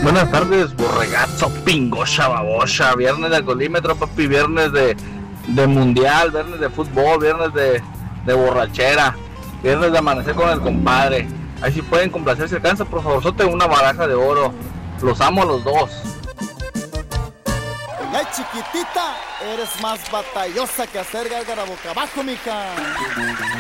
Buenas tardes, borregazo, pingocha, babocha. Viernes de alcoholímetro, papi. Viernes de mundial, viernes de fútbol, viernes de borrachera, viernes de amanecer con el compadre. Ahí si pueden complacerse, alcanza por favor, sote una baraja de oro. Los amo a los dos. La chiquitita, eres más batallosa que hacer gárgara boca abajo, mija.